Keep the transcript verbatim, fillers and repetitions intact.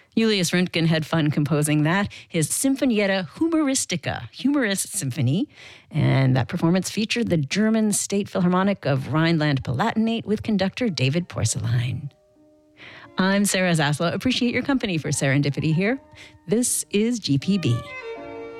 Julius Röntgen had fun composing that, his Sinfonietta Humoristica, humorous symphony. And that performance featured the German State Philharmonic of Rhineland-Palatinate with conductor David Porcelein. I'm Sarah Zaslow. Appreciate your company for Serendipity here. This is G P B.